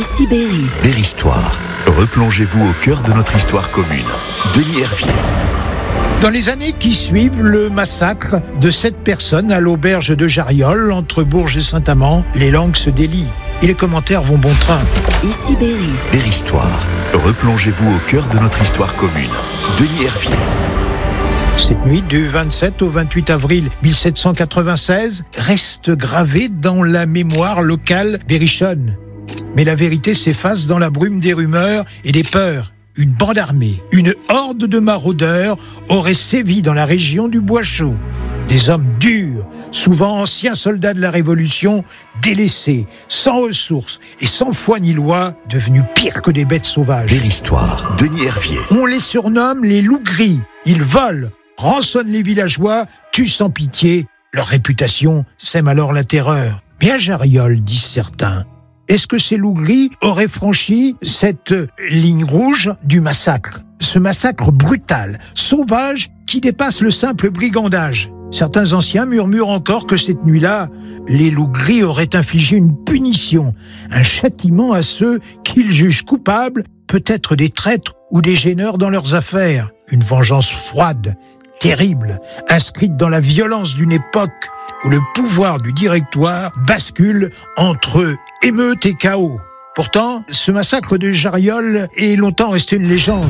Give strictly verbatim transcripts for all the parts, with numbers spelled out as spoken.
Ici Berry. Berry-Histoire. Replongez-vous au cœur de notre histoire commune. Denis Hervier. Dans les années qui suivent le massacre de sept personnes à l'auberge de Jarriol, entre Bourges et Saint-Amand, les langues se délient et les commentaires vont bon train. Ici Berry. Berry-Histoire. Replongez-vous au cœur de notre histoire commune. Denis Hervier. Cette nuit du vingt-sept au vingt-huit avril mille sept cent quatre-vingt-seize reste gravée dans la mémoire locale berrichonne. Mais la vérité s'efface dans la brume des rumeurs et des peurs. Une bande armée, une horde de maraudeurs aurait sévi dans la région du Bois-Chaud. Des hommes durs, souvent anciens soldats de la Révolution, délaissés, sans ressources et sans foi ni loi, devenus pires que des bêtes sauvages. Berry-Histoire. Denis Hervier. On les surnomme les loups gris. Ils volent, rançonnent les villageois, tuent sans pitié. Leur réputation sème alors la terreur. Mais à Jarriol, disent certains, est-ce que ces loups gris auraient franchi cette ligne rouge du massacre? Ce massacre brutal, sauvage, qui dépasse le simple brigandage. Certains anciens murmurent encore que cette nuit-là, les loups gris auraient infligé une punition, un châtiment à ceux qu'ils jugent coupables, peut-être des traîtres ou des gêneurs dans leurs affaires. Une vengeance froide, terrible, inscrite dans la violence d'une époque où le pouvoir du directoire bascule entre émeute et chaos. Pourtant, ce massacre de Jarriol est longtemps resté une légende.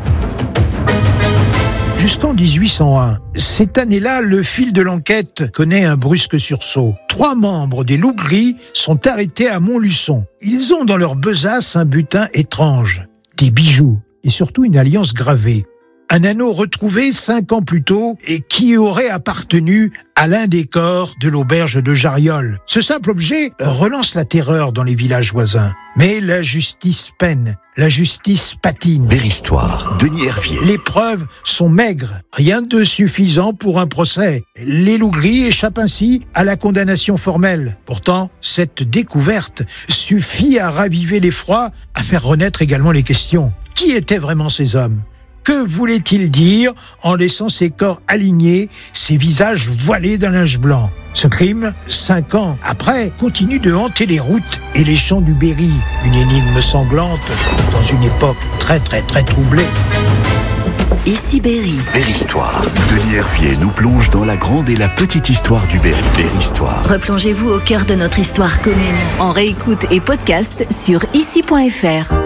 Jusqu'en dix-huit cent un, cette année-là, le fil de l'enquête connaît un brusque sursaut. Trois membres des loups gris sont arrêtés à Montluçon. Ils ont dans leur besace un butin étrange, des bijoux et surtout une alliance gravée. Un anneau retrouvé cinq ans plus tôt et qui aurait appartenu à l'un des corps de l'auberge de Jarriol. Ce simple objet relance la terreur dans les villages voisins. Mais la justice peine, la justice patine. Berry-Histoire. Denis Hervier. Les preuves sont maigres, rien de suffisant pour un procès. Les loups gris échappent ainsi à la condamnation formelle. Pourtant, cette découverte suffit à raviver l'effroi, à faire renaître également les questions. Qui étaient vraiment ces hommes ? Que voulait-il dire en laissant ses corps alignés, ses visages voilés d'un linge blanc? Ce crime, cinq ans après, continue de hanter les routes et les champs du Berry. Une énigme sanglante dans une époque très très très troublée. Ici Berry. Berry-Histoire. Denis Hervier nous plonge dans la grande et la petite histoire du Berry. Berry-Histoire. Replongez-vous au cœur de notre histoire commune. En réécoute et podcast sur ici point f r.